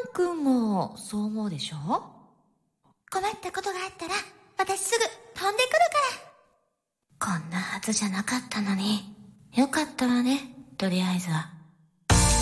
くんもそう思うでしょ？ 困ったことがあったら、私すぐ飛んでくるから。 こんなはずじゃなかったのに。よかったわね、とりあえずは。